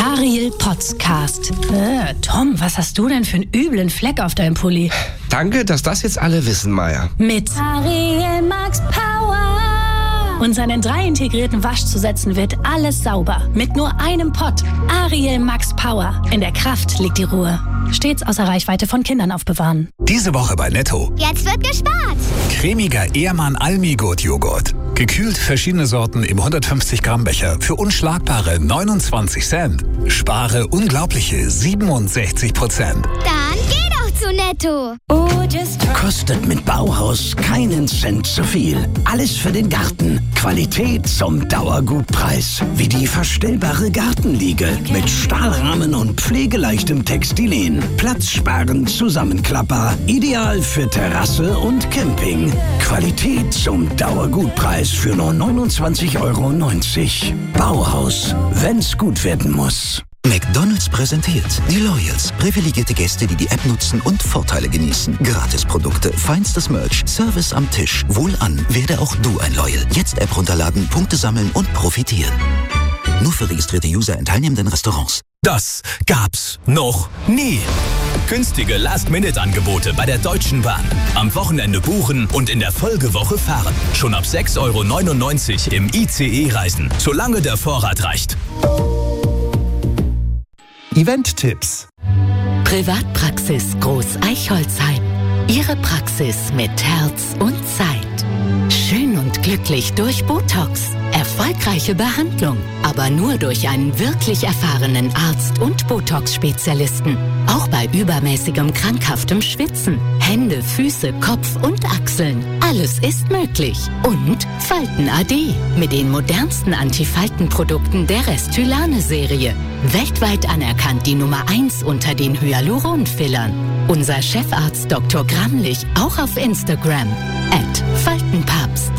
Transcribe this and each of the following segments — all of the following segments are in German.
Ariel Podcast. Tom, was hast du denn für einen üblen Fleck auf deinem Pulli? Danke, dass das jetzt alle wissen, Maya. Mit Ariel Max Power. Und seinen 3 integrierten Waschzusätzen wird alles sauber. Mit nur einem Pott. Ariel Max Power. In der Kraft liegt die Ruhe. Stets außer Reichweite von Kindern aufbewahren. Diese Woche bei Netto. Jetzt wird gespart. Cremiger Ehrmann Almigurt Joghurt. Gekühlt verschiedene Sorten im 150 Gramm Becher für unschlagbare 29 Cent. Spare unglaubliche 67%. Dann geh doch zu Netto. Kostet mit Bauhaus keinen Cent zu viel. Alles für den Garten. Qualität zum Dauergutpreis. Wie die verstellbare Gartenliege mit Stahlrahmen und pflegeleichtem Textilien. Platzsparend zusammenklappbar. Ideal für Terrasse und Camping. Qualität zum Dauergutpreis für nur 29,90 €. Bauhaus, wenn's gut werden muss. McDonald's präsentiert die Loyals. Privilegierte Gäste, die die App nutzen und Vorteile genießen. Gratisprodukte, feinstes Merch, Service am Tisch. Wohlan, werde auch du ein Loyal. Jetzt App runterladen, Punkte sammeln und profitieren. Nur für registrierte User in teilnehmenden Restaurants. Das gab's noch nie. Günstige Last-Minute-Angebote bei der Deutschen Bahn. Am Wochenende buchen und in der Folgewoche fahren. Schon ab 6,99 € im ICE reisen, solange der Vorrat reicht. Event-Tipps. Privatpraxis Groß Eichholzheim. Ihre Praxis mit Herz und Zeit. Schön und glücklich durch Botox. Erfolgreiche Behandlung, aber nur durch einen wirklich erfahrenen Arzt und Botox-Spezialisten. Auch bei übermäßigem krankhaftem Schwitzen. Hände, Füße, Kopf und Achseln. Alles ist möglich. Und Falten AD mit den modernsten Antifaltenprodukten der Restylane-Serie. Weltweit anerkannt die Nummer 1 unter den Hyaluron-Fillern. Unser Chefarzt Dr. Gramlich auch auf Instagram @Faltenpapst.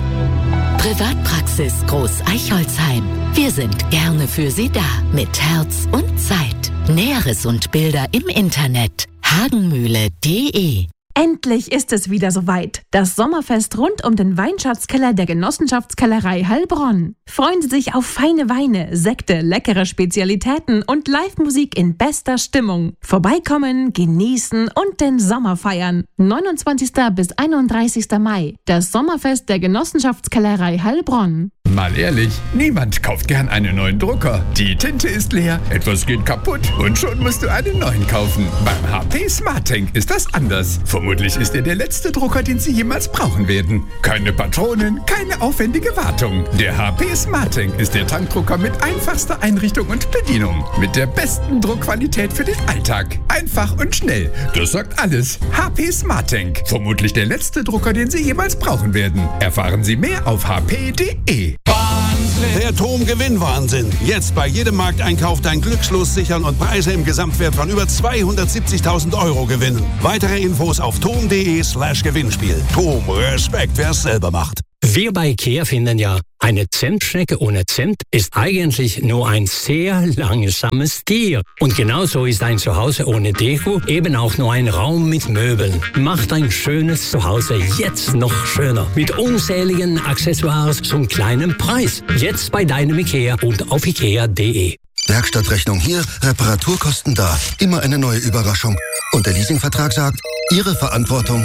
Privatpraxis Groß Eichholzheim. Wir sind gerne für Sie da mit Herz und Zeit. Näheres und Bilder im Internet hagenmühle.de. Endlich ist es wieder soweit. Das Sommerfest rund um den Weinschatzkeller der Genossenschaftskellerei Heilbronn. Freuen Sie sich auf feine Weine, Sekte, leckere Spezialitäten und Live-Musik in bester Stimmung. Vorbeikommen, genießen und den Sommer feiern. 29. bis 31. Mai. Das Sommerfest der Genossenschaftskellerei Heilbronn. Mal ehrlich, niemand kauft gern einen neuen Drucker. Die Tinte ist leer, etwas geht kaputt und schon musst du einen neuen kaufen. Beim HP SmartTank ist das anders. Vermutlich ist er der letzte Drucker, den Sie jemals brauchen werden. Keine Patronen, keine aufwendige Wartung. Der HP SmartTank ist der Tankdrucker mit einfachster Einrichtung und Bedienung. Mit der besten Druckqualität für den Alltag. Einfach und schnell. Das sagt alles. HP SmartTank. Vermutlich der letzte Drucker, den Sie jemals brauchen werden. Erfahren Sie mehr auf hp.de. Der TOM-Gewinnwahnsinn. Jetzt bei jedem Markteinkauf dein Glückslos sichern und Preise im Gesamtwert von über 270.000 € gewinnen. Weitere Infos auf tom.de/Gewinnspiel. TOM, Respekt, wer es selber macht. Wir bei IKEA finden ja, eine Zentschnecke ohne Zimt ist eigentlich nur ein sehr langsames Tier. Und genauso ist ein Zuhause ohne Deko eben auch nur ein Raum mit Möbeln. Macht ein schönes Zuhause jetzt noch schöner. Mit unzähligen Accessoires zum kleinen Preis. Jetzt bei deinem IKEA und auf ikea.de. Werkstattrechnung hier, Reparaturkosten da. Immer eine neue Überraschung. Und der Leasingvertrag sagt, Ihre Verantwortung.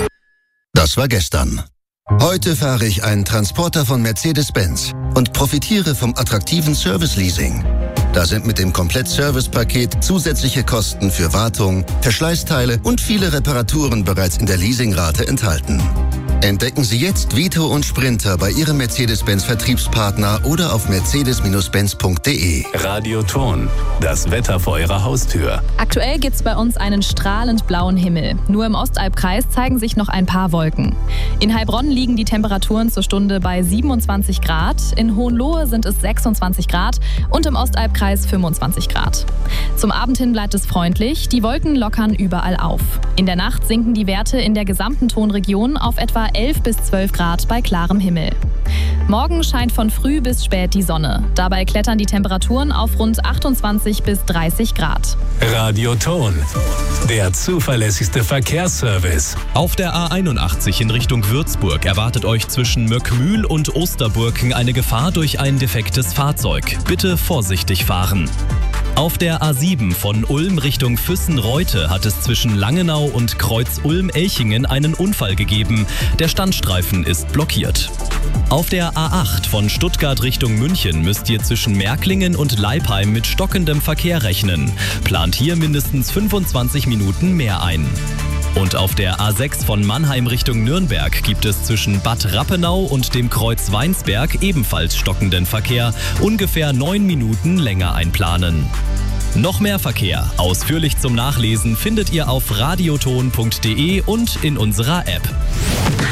Das war gestern. Heute fahre ich einen Transporter von Mercedes-Benz und profitiere vom attraktiven Service-Leasing. Da sind mit dem Komplett-Service-Paket zusätzliche Kosten für Wartung, Verschleißteile und viele Reparaturen bereits in der Leasingrate enthalten. Entdecken Sie jetzt Vito und Sprinter bei Ihrem Mercedes-Benz-Vertriebspartner oder auf mercedes-benz.de. Radio Ton, das Wetter vor Ihrer Haustür. Aktuell gibt's bei uns einen strahlend blauen Himmel. Nur im Ostalbkreis zeigen sich noch ein paar Wolken. In Heilbronn liegen die Temperaturen zur Stunde bei 27 Grad, in Hohenlohe sind es 26 Grad und im Ostalbkreis 25 Grad. Zum Abend hin bleibt es freundlich, die Wolken lockern überall auf. In der Nacht sinken die Werte in der gesamten Tonregion auf etwa 11 bis 12 Grad bei klarem Himmel. Morgen scheint von früh bis spät die Sonne. Dabei klettern die Temperaturen auf rund 28 bis 30 Grad. Radio Ton, der zuverlässigste Verkehrsservice. Auf der A81 in Richtung Würzburg erwartet euch zwischen Möckmühl und Osterburken eine Gefahr durch ein defektes Fahrzeug. Bitte vorsichtig fahren. Auf der A7 von Ulm Richtung Füssen-Reute hat es zwischen Langenau und Kreuz-Ulm-Elchingen einen Unfall gegeben. Der Standstreifen ist blockiert. Auf der A8 von Stuttgart Richtung München müsst ihr zwischen Märklingen und Leipheim mit stockendem Verkehr rechnen. Plant hier mindestens 25 Minuten mehr ein. Und auf der A6 von Mannheim Richtung Nürnberg gibt es zwischen Bad Rappenau und dem Kreuz Weinsberg ebenfalls stockenden Verkehr. Ungefähr 9 Minuten länger einplanen. Noch mehr Verkehr, ausführlich zum Nachlesen, findet ihr auf radioton.de und in unserer App.